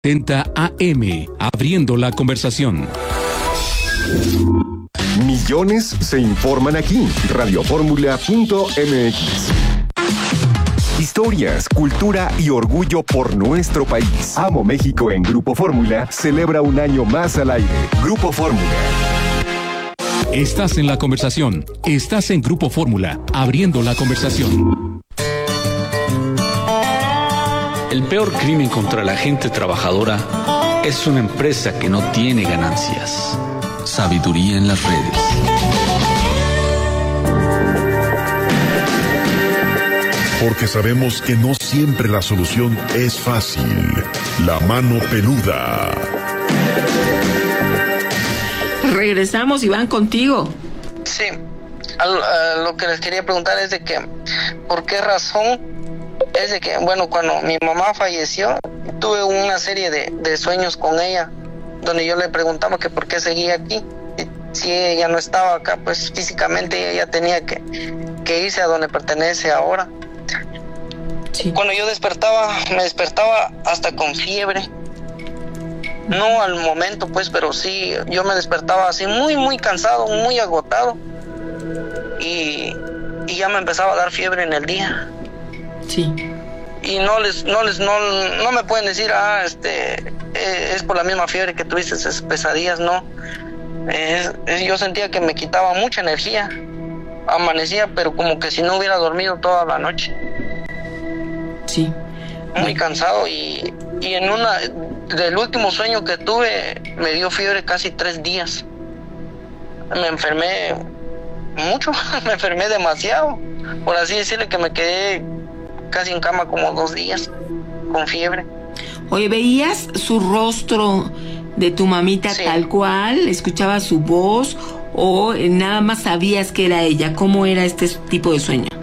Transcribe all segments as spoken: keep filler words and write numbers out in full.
setenta A M, abriendo la conversación. Millones se informan aquí. radio fórmula punto m x. Historias, cultura y orgullo por nuestro país. Amo México en Grupo Fórmula celebra un año más al aire. Grupo Fórmula. Estás en la conversación. Estás en Grupo Fórmula, abriendo la conversación. El peor crimen contra la gente trabajadora es una empresa que no tiene ganancias. Sabiduría en las redes. Porque sabemos que no siempre la solución es fácil. La mano peluda. Regresamos, Iván, contigo. Sí, a lo, a lo que les quería preguntar es de que, ¿por qué razón? Es de que, bueno, cuando mi mamá falleció, tuve una serie de, de sueños con ella, donde yo le preguntaba que por qué seguía aquí. Si ella no estaba acá, pues físicamente ella tenía que, que irse a donde pertenece ahora. Sí. Cuando yo despertaba, me despertaba hasta con fiebre. No al momento, pues, pero sí, yo me despertaba así muy, muy cansado, muy agotado. Y, y ya me empezaba a dar fiebre en el día. Sí. Y no les, no les, no, no me pueden decir, ah, este, eh, es por la misma fiebre que tuviste esas pesadillas, no. Eh, eh, yo sentía que me quitaba mucha energía. Amanecía, pero como que si no hubiera dormido toda la noche. Sí. Muy cansado y, y en una, del último sueño que tuve, me dio fiebre casi tres días. Me enfermé mucho, me enfermé demasiado. Por así decirle que me quedé casi en cama como dos días, con fiebre. Oye, ¿veías su rostro de tu mamita sí. tal cual? ¿Escuchabas su voz o nada más sabías que era ella? ¿Cómo era este tipo de sueño?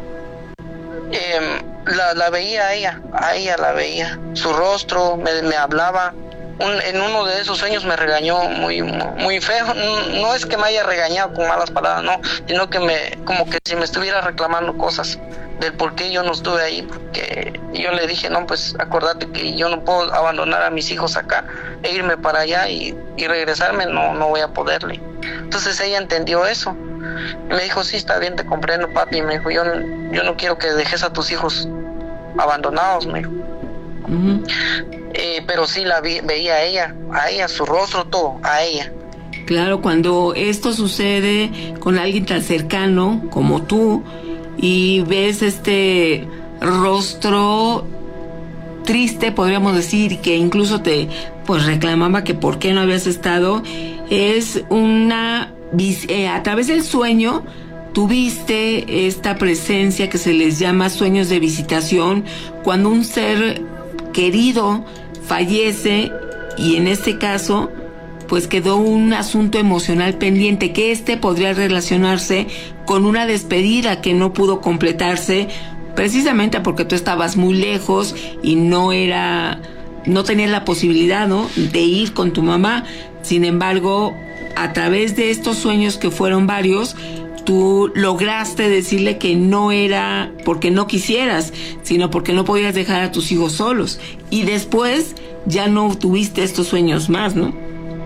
Eh, la, la veía a ella, a ella la veía. Su rostro, me, me hablaba. Un, en uno de esos sueños me regañó muy, muy feo. No, no es que me haya regañado con malas palabras, no, sino que me, como que si me estuviera reclamando cosas del por qué yo no estuve ahí, porque yo le dije, no, pues acordate que yo no puedo abandonar a mis hijos acá e irme para allá y, y regresarme, no, no voy a poderle. Entonces ella entendió eso. Me dijo, sí, está bien, te comprendo, papi. Me dijo, yo, yo no quiero que dejes a tus hijos abandonados, me dijo. Uh-huh. Eh, pero sí la vi, veía a ella, a ella, su rostro, todo, a ella. Claro, cuando esto sucede con alguien tan cercano como tú y ves este rostro triste, podríamos decir, que incluso te pues reclamaba que por qué no habías estado, es una eh, a través del sueño tuviste esta presencia que se les llama sueños de visitación, cuando un ser querido fallece y en este caso pues quedó un asunto emocional pendiente, que este podría relacionarse con una despedida que no pudo completarse precisamente porque tú estabas muy lejos y no era, no tenías la posibilidad, ¿no?, de ir con tu mamá. Sin embargo, a través de estos sueños que fueron varios, tú lograste decirle que no era porque no quisieras, sino porque no podías dejar a tus hijos solos. Y después ya no tuviste estos sueños más, ¿no?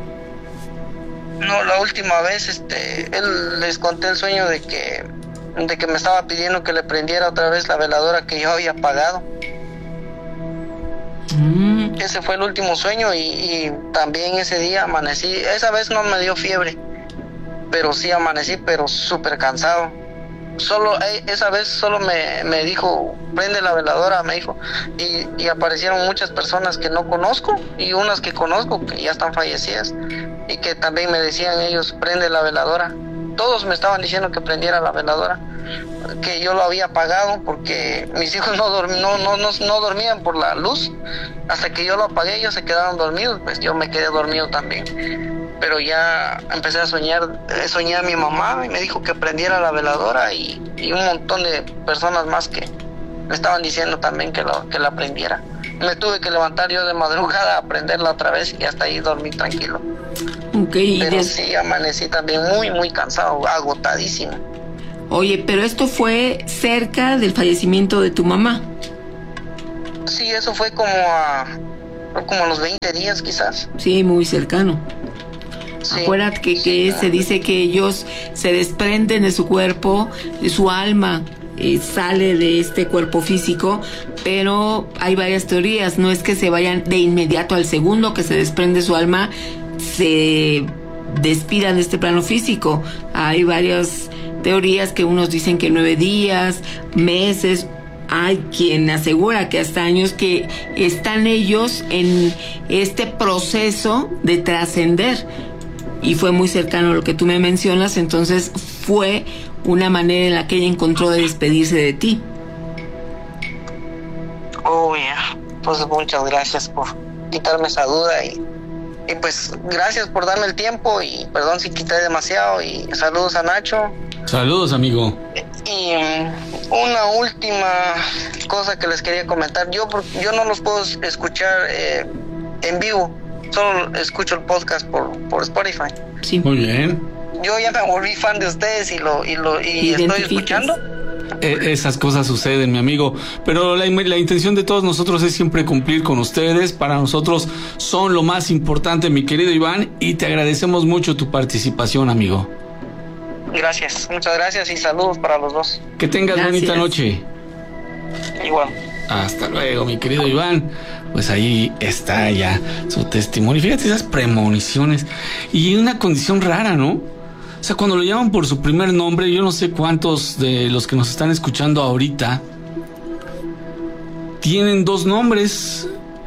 No, la última vez, este, él les conté el sueño de que, de que me estaba pidiendo que le prendiera otra vez la veladora que yo había apagado. Mm. Ese fue el último sueño y, y también ese día amanecí. Esa vez no me dio fiebre, pero sí amanecí, pero súper cansado. Solo, esa vez solo me, me dijo, prende la veladora, me dijo, y, y aparecieron muchas personas que no conozco y unas que conozco que ya están fallecidas y que también me decían ellos, prende la veladora. Todos me estaban diciendo que prendiera la veladora, que yo lo había apagado porque mis hijos no, dorm, no, no, no, no dormían por la luz. Hasta que yo lo apagué, ellos se quedaron dormidos, pues yo me quedé dormido también. Pero ya empecé a soñar, soñé a mi mamá y me dijo que prendiera la veladora y, y un montón de personas más que me estaban diciendo también que, lo, que la prendiera. Me tuve que levantar yo de madrugada a prenderla otra vez y hasta ahí dormí tranquilo. Okay, pero des... sí, amanecí también muy, muy cansado, agotadísimo. Oye, pero esto fue cerca del fallecimiento de tu mamá. Sí, eso fue como a como los veinte días quizás. Sí, muy cercano. Sí, Acuérdate que, que sí, se dice que ellos se desprenden de su cuerpo, de su alma, eh, sale de este cuerpo físico, pero hay varias teorías. No es que se vayan de inmediato al segundo que se desprende su alma, se despidan de este plano físico. Hay varias teorías que unos dicen que nueve días, meses. Hay quien asegura que hasta años, que están ellos en este proceso de trascender. Y fue muy cercano a lo que tú me mencionas, entonces fue una manera en la que ella encontró de despedirse de ti. Oh, ya. Yeah. Pues muchas gracias por quitarme esa duda y, y pues gracias por darme el tiempo y perdón si quité demasiado y saludos a Nacho. Saludos, amigo. Y um, una última cosa que les quería comentar. Yo, yo no los puedo escuchar eh, en vivo. Solo escucho el podcast por, por Spotify. Sí. Muy bien. Yo ya me volví fan de ustedes y lo y lo y estoy escuchando. Eh, esas cosas suceden, mi amigo. Pero la, la intención de todos nosotros es siempre cumplir con ustedes. Para nosotros son lo más importante, mi querido Iván, y te agradecemos mucho tu participación, amigo. Gracias, muchas gracias y saludos para los dos. Que tengas Gracias. bonita noche. Igual. Hasta luego, mi querido Iván. Pues ahí está ya su testimonio. Fíjate esas premoniciones. Y una condición rara, ¿no? O sea, cuando lo llaman por su primer nombre, yo no sé cuántos de los que nos están escuchando ahorita tienen dos nombres.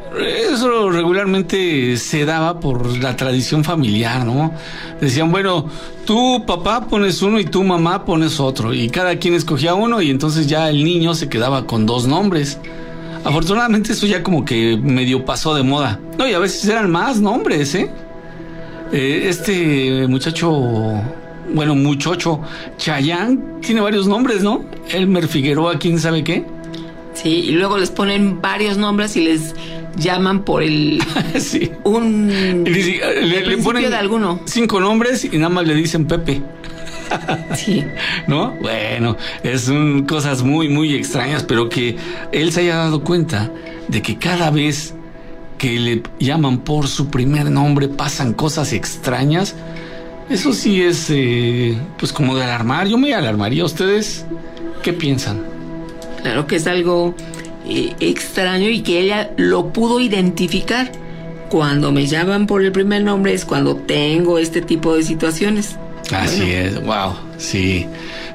Eso regularmente se daba por la tradición familiar, ¿no? Decían, bueno, tú papá pones uno y tú mamá pones otro. Y cada quien escogía uno y entonces ya el niño se quedaba con dos nombres. Afortunadamente eso ya como que medio pasó de moda. No, y a veces eran más nombres, ¿eh? eh este muchacho, bueno, muchocho, Chayán, tiene varios nombres, ¿no? Elmer Figueroa, quién sabe qué. Sí, y luego les ponen varios nombres y les llaman por el... Sí. Un... Le, le, le ponen de alguno. cinco nombres y nada más le dicen Pepe. Sí. ¿No? Bueno, es un, cosas muy, muy extrañas, pero que él se haya dado cuenta de que cada vez que le llaman por su primer nombre pasan cosas extrañas. Eso sí es, eh, pues como de alarmar. Yo me alarmaría. ¿Ustedes qué piensan? Claro que es algo eh, extraño y que ella lo pudo identificar. Cuando me llaman por el primer nombre es cuando tengo este tipo de situaciones. Así bueno. Es, wow, sí.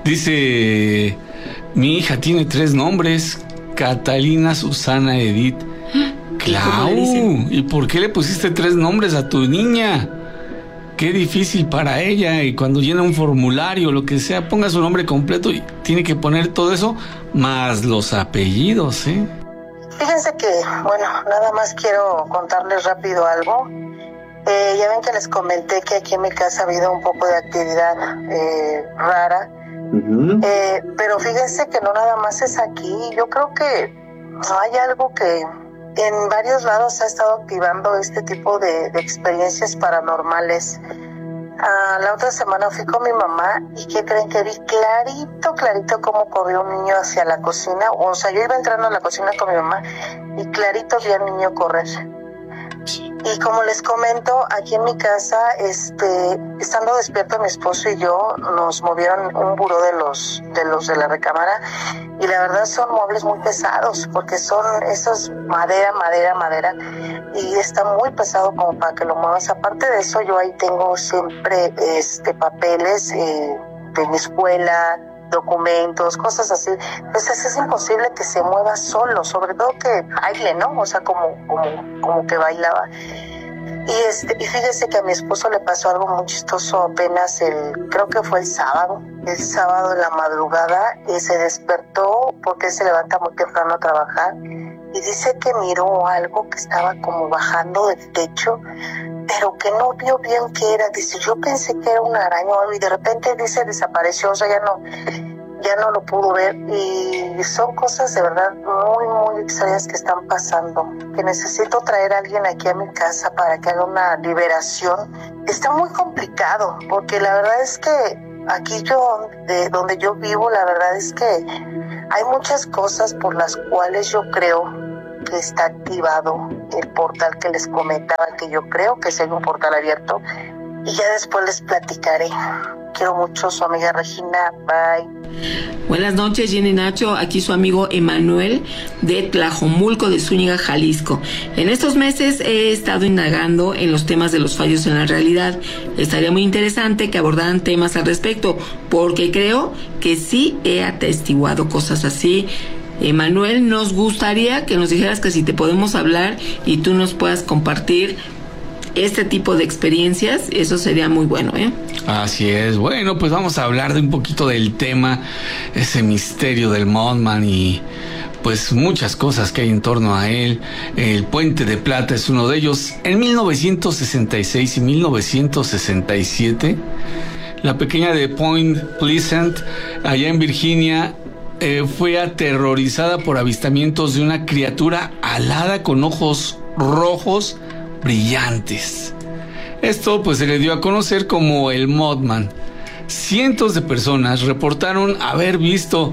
Dice, mi hija tiene tres nombres, Catalina, Susana, Edith. Clau, ¿y por qué le pusiste tres nombres a tu niña? Qué difícil para ella. Y cuando llena un formulario, lo que sea, ponga su nombre completo y tiene que poner todo eso, más los apellidos, ¿eh? Fíjense que, bueno, nada más quiero contarles rápido algo. Eh, ya ven que les comenté que aquí en mi casa ha habido un poco de actividad eh, rara, uh-huh. eh, pero fíjense que no nada más es aquí. Yo creo que hay algo que en varios lados ha estado activando este tipo de, de experiencias paranormales. Uh, la otra semana fui con mi mamá y ¿qué creen? Que vi clarito, clarito cómo corrió un niño hacia la cocina. O sea, yo iba entrando a la cocina con mi mamá y clarito vi al niño correr. Y como les comento, aquí en mi casa, este, estando despierto mi esposo y yo, nos movieron un buró de los, de los de la recámara, y la verdad son muebles muy pesados, porque son esos madera, madera, madera, y está muy pesado como para que lo muevas. Aparte de eso, yo ahí tengo siempre, este, papeles, eh, de mi escuela, documentos, cosas así. Entonces es imposible que se mueva solo, sobre todo que baile, ¿no? O sea, como, como, como que bailaba. Y este, y fíjese que a mi esposo le pasó algo muy chistoso apenas el, creo que fue el sábado, el sábado en la madrugada, y se despertó porque él se levanta muy temprano a trabajar, y dice que miró algo que estaba como bajando del techo, pero que no vio bien qué era. Dice, yo pensé que era una araña o algo, y de repente dice, desapareció, o sea, ya no, ya no lo pudo ver. Y son cosas de verdad muy, muy extrañas que están pasando, que necesito traer a alguien aquí a mi casa para que haga una liberación. Está muy complicado, porque la verdad es que aquí yo, de donde yo vivo, la verdad es que hay muchas cosas por las cuales yo creo que está activado el portal que les comentaba, que yo creo que es un portal abierto, y ya después les platicaré. Quiero mucho, su amiga Regina. Bye. Buenas noches, Jenny Nacho. Aquí su amigo Emanuel de Tlajomulco de Zúñiga, Jalisco. En estos meses he estado indagando en los temas de los fallos en la realidad. Estaría muy interesante que abordaran temas al respecto, porque creo que sí he atestiguado cosas así. Emanuel, nos gustaría que nos dijeras que si te podemos hablar y tú nos puedas compartir este tipo de experiencias, eso sería muy bueno, ¿eh? Así es. Bueno, pues vamos a hablar de un poquito del tema, ese misterio del Mothman y pues muchas cosas que hay en torno a él. El Puente de Plata es uno de ellos. En mil novecientos sesenta y seis y mil novecientos sesenta y siete, la pequeña de Point Pleasant, allá en Virginia, eh, fue aterrorizada por avistamientos de una criatura alada con ojos rojos brillantes. Esto pues se le dio a conocer como el Mothman. Cientos de personas reportaron haber visto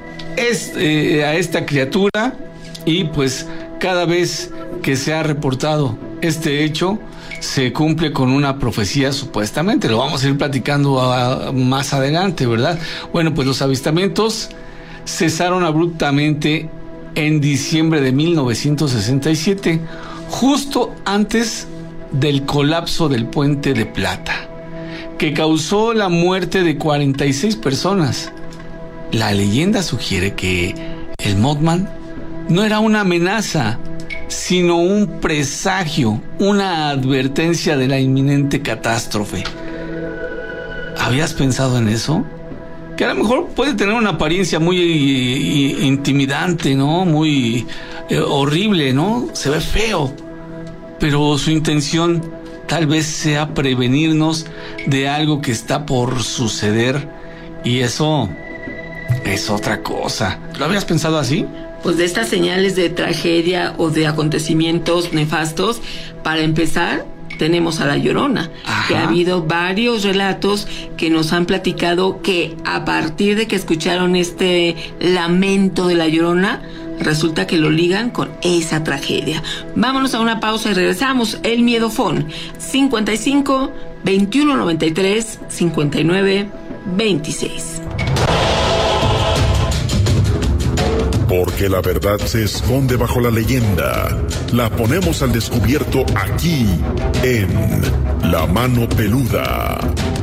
este, a esta criatura y pues cada vez que se ha reportado este hecho se cumple con una profecía supuestamente. Lo vamos a ir platicando a, más adelante, ¿verdad? Bueno, pues los avistamientos cesaron abruptamente en diciembre de mil novecientos sesenta y siete, justo antes del colapso del Puente de Plata, que causó la muerte de cuarenta y seis personas. La leyenda sugiere que el Mothman no era una amenaza, sino un presagio, una advertencia de la inminente catástrofe. ¿Habías pensado en eso? Que a lo mejor puede tener una apariencia muy eh, intimidante, ¿no? Muy eh, horrible, ¿no? Se ve feo. Pero su intención tal vez sea prevenirnos de algo que está por suceder. Y eso es otra cosa. ¿Lo habías pensado así? Pues de estas señales de tragedia o de acontecimientos nefastos, para empezar, tenemos a La Llorona. Ajá. Que ha habido varios relatos que nos han platicado que a partir de que escucharon este lamento de La Llorona, resulta que lo ligan con esa tragedia. Vámonos a una pausa y regresamos. El Miedofón, cincuenta y cinco, veintiuno noventa y tres, cincuenta y nueve, veintiséis. Porque la verdad se esconde bajo la leyenda. La ponemos al descubierto aquí, en La Mano Peluda.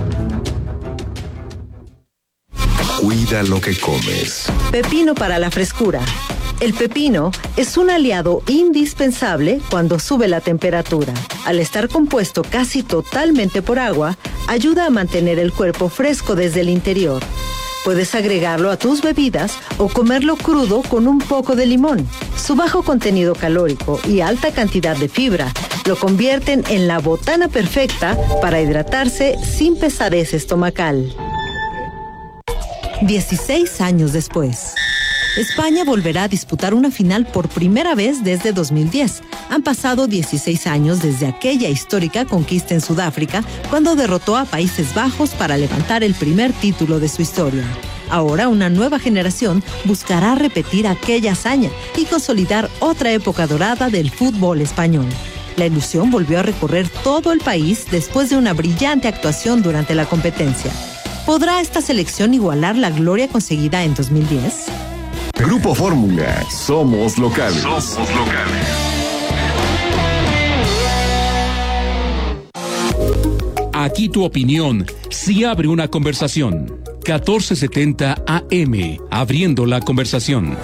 Cuida lo que comes. Pepino para la frescura. El pepino es un aliado indispensable cuando sube la temperatura. Al estar compuesto casi totalmente por agua, ayuda a mantener el cuerpo fresco desde el interior. Puedes agregarlo a tus bebidas o comerlo crudo con un poco de limón. Su bajo contenido calórico y alta cantidad de fibra lo convierten en la botana perfecta para hidratarse sin pesadez estomacal. dieciséis años después, España volverá a disputar una final por primera vez desde dos mil diez. Han pasado dieciséis años desde aquella histórica conquista en Sudáfrica, cuando derrotó a Países Bajos para levantar el primer título de su historia. Ahora una nueva generación buscará repetir aquella hazaña y consolidar otra época dorada del fútbol español. La ilusión volvió a recorrer todo el país después de una brillante actuación durante la competencia. ¿Podrá esta selección igualar la gloria conseguida en dos mil diez? Grupo Fórmula, somos locales. Somos locales. Aquí tu opinión sí abre una conversación. catorce setenta A M, abriendo la conversación.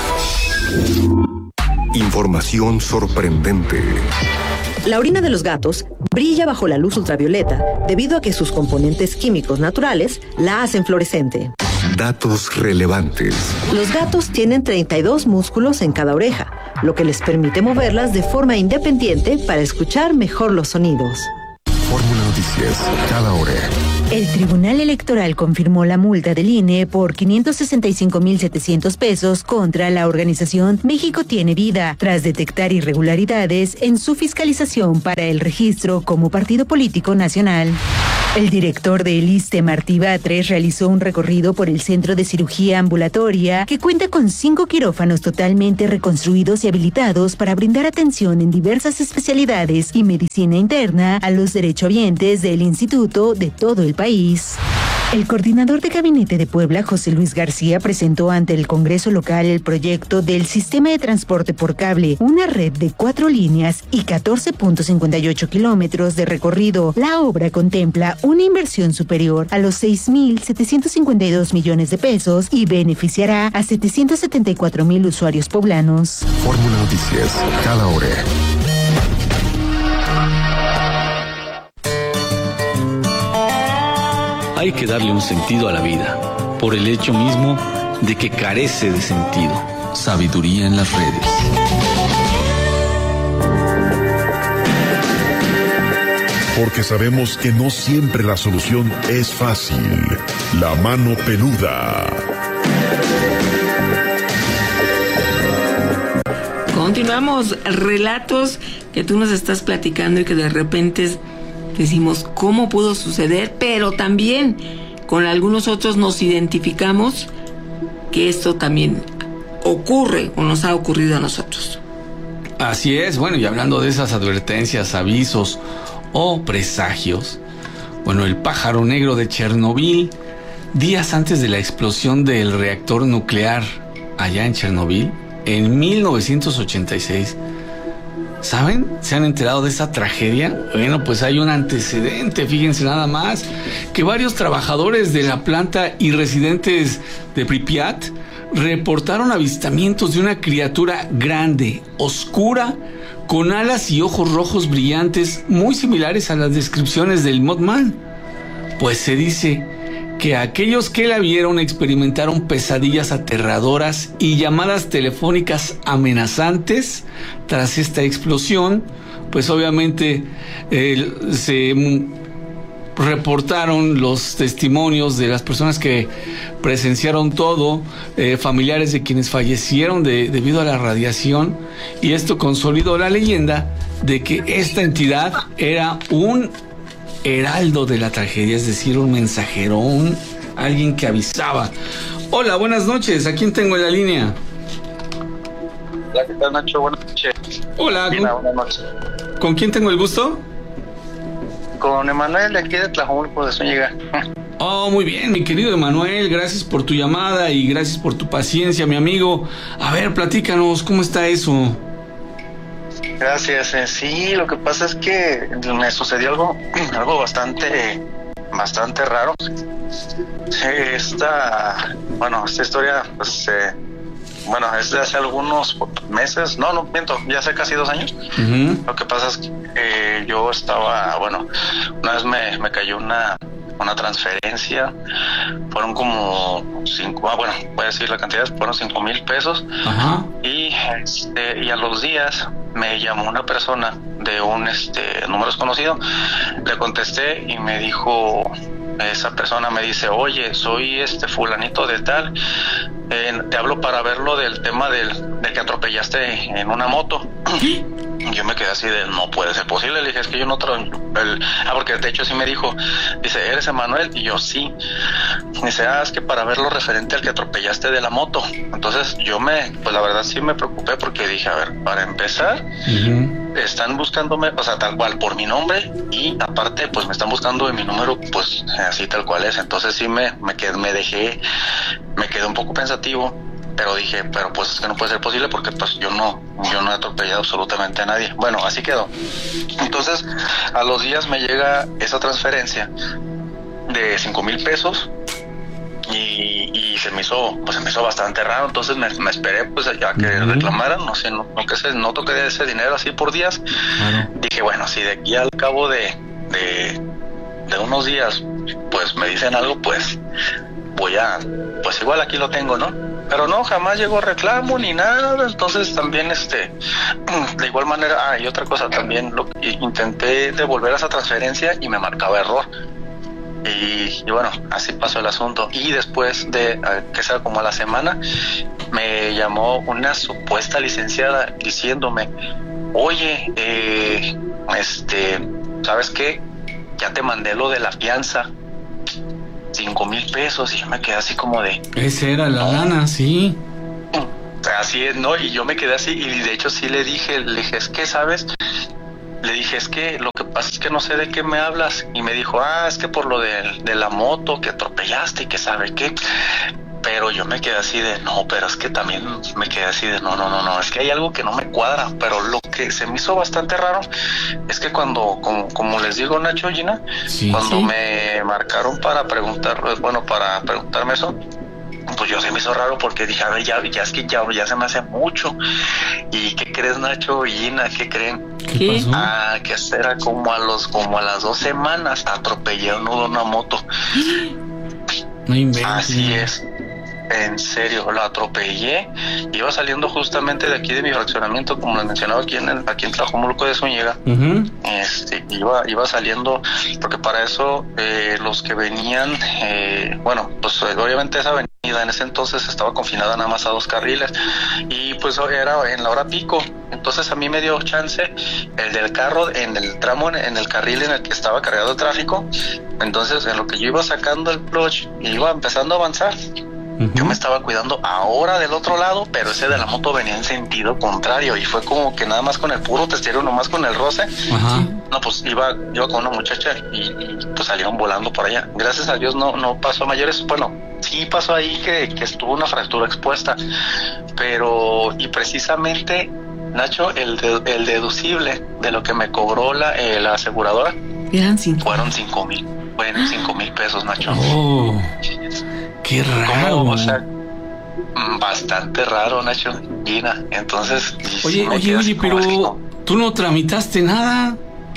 Información sorprendente. La orina de los gatos brilla bajo la luz ultravioleta debido a que sus componentes químicos naturales la hacen fluorescente. Datos relevantes. Los gatos tienen treinta y dos músculos en cada oreja, lo que les permite moverlas de forma independiente para escuchar mejor los sonidos. Fórmula Noticias, cada hora. El Tribunal Electoral confirmó la multa del I N E por quinientos sesenta y cinco mil setecientos pesos contra la organización México Tiene Vida, tras detectar irregularidades en su fiscalización para el registro como partido político nacional. El director del ISSSTE, Martí Batres, realizó un recorrido por el Centro de Cirugía Ambulatoria, que cuenta con cinco quirófanos totalmente reconstruidos y habilitados para brindar atención en diversas especialidades y medicina interna a los derechohabientes del instituto de todo el país. El coordinador de gabinete de Puebla, José Luis García, presentó ante el Congreso local el proyecto del Sistema de Transporte por Cable, una red de cuatro líneas y catorce punto cincuenta y ocho kilómetros de recorrido. La obra contempla una inversión superior a los seis mil setecientos cincuenta y dos millones de pesos y beneficiará a setecientos setenta y cuatro mil usuarios poblanos. Fórmula Noticias, cada hora. Hay que darle un sentido a la vida, por el hecho mismo de que carece de sentido. Sabiduría en las redes. Porque sabemos que no siempre la solución es fácil. La mano peluda. Continuamos, relatos que tú nos estás platicando y que de repente decimos cómo pudo suceder, pero también con algunos otros nos identificamos que esto también ocurre o nos ha ocurrido a nosotros. Así es, bueno, y hablando de esas advertencias, avisos o presagios, bueno, el pájaro negro de Chernobyl, días antes de la explosión del reactor nuclear allá en Chernobyl, en mil novecientos ochenta y seis, ¿saben? ¿Se han enterado de esa tragedia? Bueno, pues hay un antecedente, fíjense nada más, que varios trabajadores de la planta y residentes de Pripyat reportaron avistamientos de una criatura grande, oscura, con alas y ojos rojos brillantes, muy similares a las descripciones del Mothman. Pues se dice que aquellos que la vieron experimentaron pesadillas aterradoras y llamadas telefónicas amenazantes tras esta explosión. Pues obviamente eh, se reportaron los testimonios de las personas que presenciaron todo, eh, familiares de quienes fallecieron de, debido a la radiación, y esto consolidó la leyenda de que esta entidad era un heraldo de la tragedia, es decir, un mensajero, un alguien que avisaba. Hola, buenas noches, ¿a quién tengo en la línea? Hola, ¿qué tal, Nacho? Buenas noches. Hola, Bien, ¿con, buenas noches. ¿con quién tengo el gusto? Con Emanuel de aquí de Tlajomulco de Zúñiga. Oh, muy bien, mi querido Emanuel, gracias por tu llamada y gracias por tu paciencia, mi amigo. A ver, platícanos, ¿cómo está eso? Gracias, eh, sí, lo que pasa es que me sucedió algo, algo bastante, bastante raro. Esta, bueno, esta historia, pues, eh, bueno, es de hace algunos meses, no, no, miento, ya hace casi dos años. Uh-huh. Lo que pasa es que eh, yo estaba, bueno, una vez me, me cayó una, una transferencia, fueron como cinco, ah, bueno, voy a decir la cantidad, fueron cinco mil pesos. Uh-huh. y, este, y a los días me llamó una persona de un este número desconocido, le contesté y me dijo, esa persona me dice, oye, soy este fulanito de tal, eh, te hablo para ver lo del tema del, del que atropellaste en una moto. Yo me quedé así de, no puede ser posible. Le dije, es que yo no tra- el, ah, porque de hecho sí me dijo, dice, ¿eres Emanuel? Y yo, sí. Dice, ah, es que para ver lo referente al que atropellaste de la moto. Entonces yo me, pues la verdad sí me preocupé, porque dije, a ver, para empezar, uh-huh. están buscándome, o sea, tal cual por mi nombre, y aparte pues me están buscando de mi número, pues así tal cual es. Entonces sí me, me quedé, me dejé, me quedé un poco pensativo. Pero dije, pero pues es que no puede ser posible, porque pues yo no, yo no he atropellado absolutamente a nadie. Bueno, así quedó. Entonces, a los días me llega esa transferencia de cinco mil pesos y, y se me hizo, pues se me hizo bastante raro. Entonces me, me esperé pues a que uh-huh. reclamaran, no sé, no, no que se no toqué ese dinero así por días. Uh-huh. Dije, bueno, si de aquí al cabo de, de, de unos días, pues me dicen algo, pues voy a, pues igual aquí lo tengo, ¿no? Pero no, jamás llegó reclamo ni nada. Entonces también este de igual manera, ah, y otra cosa también, lo, intenté devolver esa transferencia y me marcaba error, y, y bueno, así pasó el asunto. Y después de, que sea como a la semana, me llamó una supuesta licenciada diciéndome, oye, eh, este, ¿sabes qué? ya te mandé lo de la fianza, cinco mil pesos, y yo me quedé así como de... Esa era la no. lana, sí. Así es, ¿no? Y yo me quedé así, y de hecho sí le dije, le dije, es que, ¿sabes? Le dije, es que lo que pasa es que no sé de qué me hablas. Y me dijo, ah, es que por lo de, de la moto que atropellaste y que sabe qué. Pero yo me quedé así de, no, pero es que también me quedé así de, no, no, no, no, es que hay algo que no me cuadra. Pero lo que se me hizo bastante raro es que cuando, como, como les digo, Nacho, Gina, sí, cuando sí. me marcaron para preguntar, bueno, para preguntarme eso, pues yo se me hizo raro porque dije, a ver, ya, ya es que ya, ya se me hace mucho. ¿Y qué crees, Nacho y Gina? ¿Qué creen? ¿Qué pasó? Ah, que era como a los, como a las dos semanas atropellé uno de una moto. No inventes. Así es. En serio, lo atropellé. Iba saliendo justamente de aquí de mi fraccionamiento, como les mencionaba, aquí en el, aquí en Tlajomulco de Zúñiga. Uh-huh. Este, iba, iba saliendo, porque para eso eh, los que venían, eh, bueno, pues obviamente esa avenida en ese entonces estaba confinada nada más a dos carriles, y pues era en la hora pico. Entonces a mí me dio chance el del carro en el tramo, en, en el carril en el que estaba cargado el tráfico. Entonces en lo que yo iba sacando el clutch y iba empezando a avanzar, uh-huh. yo me estaba cuidando ahora del otro lado, pero ese de la moto venía en sentido contrario, y fue como que nada más con el puro testero, nomás con el roce, uh-huh. no, pues iba, iba con una muchacha y, y pues salieron volando por allá. Gracias a Dios no, no pasó a mayores. Bueno, sí pasó ahí que, que estuvo una fractura expuesta, pero, y precisamente, Nacho, el, de, el deducible de lo que me cobró la, eh, la aseguradora eran cinco. fueron cinco mil, fueron cinco mil pesos, Nacho. Oh, qué raro. ¿Cómo? O sea, bastante raro, Nacho, Gina. Entonces, oye, oye, oye, pero como... tú no tramitaste nada.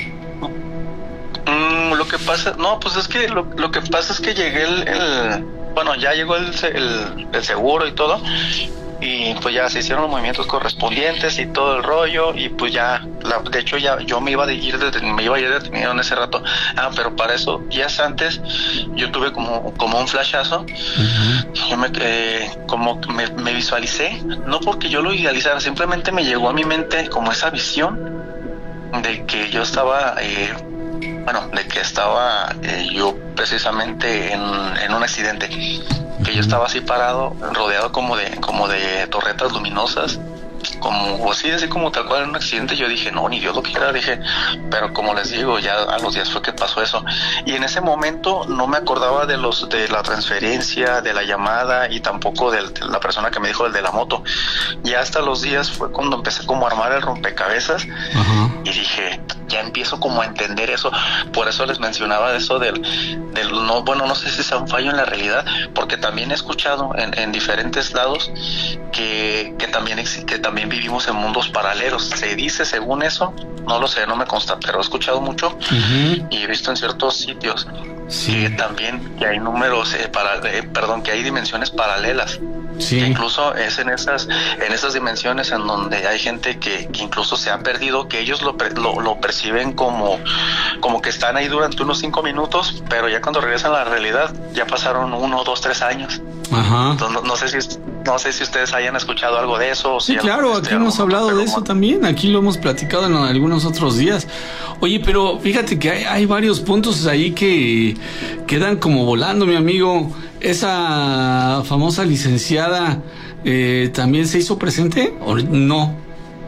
Mm, lo que pasa, no, pues es que lo, lo que pasa es que llegué el, el bueno, ya llegó el, el, el seguro y todo. Y pues ya se hicieron los movimientos correspondientes y todo el rollo, y pues ya, la, de hecho ya yo me iba a ir de, me iba a ir detenido en ese rato. Ah, pero para eso, días antes, yo tuve como, como un flashazo. Uh-huh. Yo me, eh, como me, me visualicé, no porque yo lo idealizara, simplemente me llegó a mi mente como esa visión de que yo estaba, eh, bueno, de que estaba eh, yo precisamente en, en un accidente. Que yo estaba así parado, rodeado como de como de torretas luminosas, como así, así como tal cual en un accidente. Yo dije, no, ni Dios lo quiera, dije, pero como les digo, ya a los días fue que pasó eso. Y en ese momento no me acordaba de los de la transferencia, de la llamada, y tampoco de, de la persona que me dijo el de la moto. Ya hasta los días fue cuando empecé como a armar el rompecabezas. Uh-huh. Y dije, ya empiezo como a entender eso. Por eso les mencionaba eso del, del no, bueno, no sé si sea un fallo en la realidad, porque también he escuchado en, en diferentes lados que, que también que también vivimos en mundos paralelos. Se dice según eso, no lo sé, no me consta, pero he escuchado mucho. Uh-huh. Y he visto en ciertos sitios sí. que también que hay números eh, para, eh, perdón, que hay dimensiones paralelas. Sí. Que incluso es en esas en esas dimensiones en donde hay gente que, que incluso se ha perdido, que ellos lo, lo, lo perciben como, como que están ahí durante unos cinco minutos, pero ya cuando regresan a la realidad ya pasaron uno, dos, tres años. Ajá. Entonces, no, no sé si no sé si ustedes hayan escuchado algo de eso. O sí, si claro, aquí hemos hablado de eso también, aquí lo hemos platicado en algunos otros días. Oye, pero fíjate que hay, hay varios puntos ahí que quedan como volando, mi amigo. Esa famosa licenciada eh, ¿también se hizo presente o no?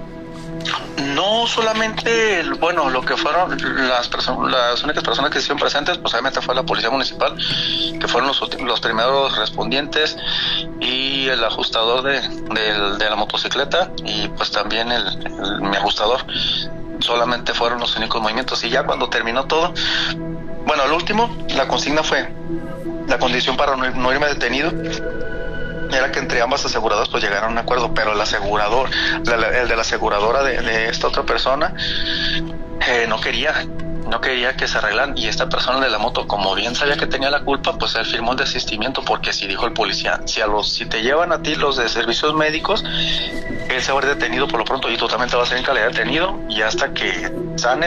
No, solamente, bueno, lo que fueron las personas, las únicas personas que se hicieron presentes, pues obviamente fue la policía municipal, que fueron los, los primeros respondientes, y el ajustador de, de, de la motocicleta, y pues también el, el mi ajustador. Solamente fueron los únicos movimientos. Y ya cuando terminó todo, bueno, al último, la consigna fue, la condición para no, no irme detenido era que entre ambas aseguradoras pues llegaran a un acuerdo, pero el asegurador, la, la, el de la aseguradora de, de esta otra persona, eh, no quería, no quería que se arreglan, y esta persona de la moto, como bien sabía que tenía la culpa, pues él firmó el desistimiento, porque si dijo el policía, si a los, si te llevan a ti los de servicios médicos, él se va a ir detenido por lo pronto, y tú también te vas a ir en calidad de detenido, y hasta que sanes,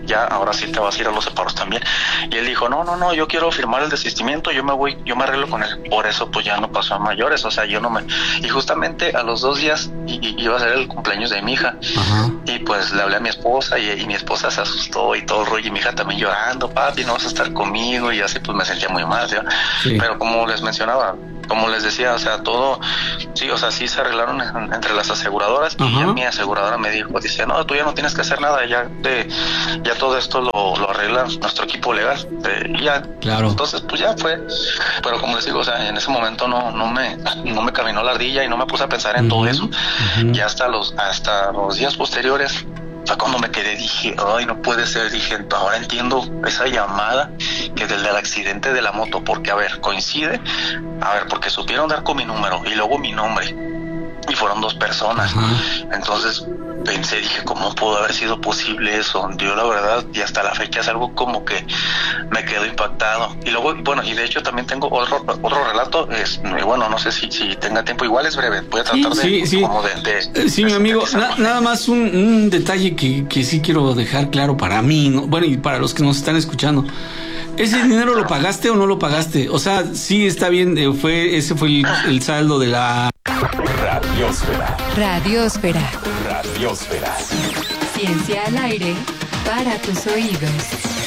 ya, ahora sí te vas a ir a los separos también. Y él dijo, no, no, no, yo quiero firmar el desistimiento, yo me voy, yo me arreglo con él. Por eso pues ya no pasó a mayores, o sea, yo no me... Y justamente a los dos días y, y iba a ser el cumpleaños de mi hija. Ajá. Y pues le hablé a mi esposa y, y mi esposa se asustó y todo el rollo, y mi hija también llorando, papi, no vas a estar conmigo, y así pues me sentía muy mal, ¿sí? Sí. Pero como les mencionaba, como les decía, o sea, todo, sí, o sea, sí se arreglaron en, entre las aseguradoras. Ajá. Y ya mi aseguradora me dijo, dice, no, tú ya no tienes que hacer nada, ya de, ya todo esto lo, lo arregla nuestro equipo legal, de, y ya, claro. Entonces pues ya fue, pero como les digo, o sea, en ese momento no, no me, no me caminó la ardilla y no me puse a pensar en uh-huh. todo eso, uh-huh. Y hasta los, hasta los días posteriores, fue cuando me quedé, dije, ay, no puede ser, dije, ahora entiendo esa llamada que del del accidente de la moto, porque, a ver, coincide, a ver, porque supieron dar con mi número y luego mi nombre, y fueron dos personas. Uh-huh. Entonces pensé, dije, ¿cómo pudo haber sido posible eso? Yo la verdad, y hasta la fecha es algo como que me quedo impactado. Y luego, bueno, y de hecho también tengo otro otro relato, es, bueno, no sé si, si tenga tiempo, igual es breve, voy a tratar sí, de, sí, como sí. de, de, sí, de mi amigo, na, nada más un, un detalle que, que sí quiero dejar claro para mí, ¿no? Bueno, y para los que nos están escuchando. ¿Ese dinero lo pagaste o no lo pagaste? O sea, sí está bien, eh, fue ese fue el, el saldo de la... Radiósfera. Radiósfera. Radiósfera. Ciencia al aire para tus oídos.